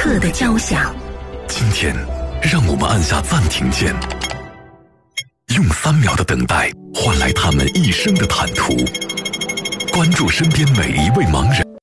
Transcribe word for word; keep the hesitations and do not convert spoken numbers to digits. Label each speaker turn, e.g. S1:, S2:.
S1: 刻的交响。
S2: 今天，让我们按下暂停键，用三秒的等待换来他们一生的坦途。关注身边每一位盲人。